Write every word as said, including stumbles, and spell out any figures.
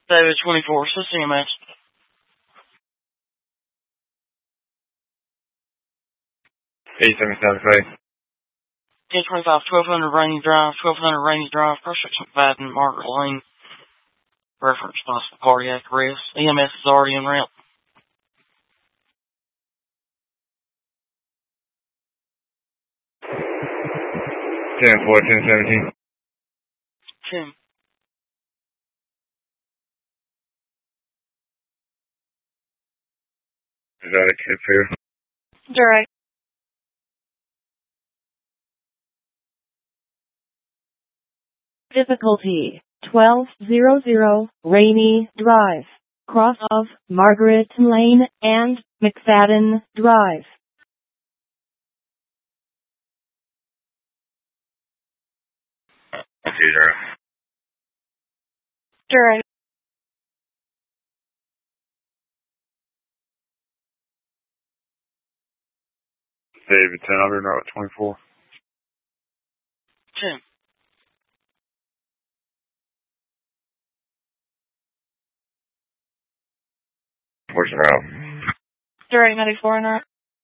David twenty-four, so C M S. eight seven seven five. ten twenty-five, twelve hundred Rainy Drive, twelve hundred Rainy Drive, Prospect McFadden, Margaret Lane. Reference possible cardiac arrest. E M S is already en route. ten four, ten seventeen. ten. Is that a kid for you? Direct. Difficulty twelve hundred Rainy Drive, cross of Margaret Lane and McFadden Drive. Zero. Direct. David ten hundred, Route twenty-four. ten. Portion route. Direct ninety-four en route.